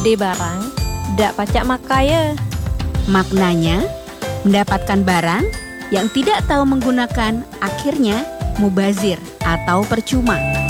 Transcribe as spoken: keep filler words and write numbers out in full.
De barang, dak pacak makaya. Maknanya, mendapatkan barang yang tidak tahu menggunakan akhirnya mubazir atau percuma.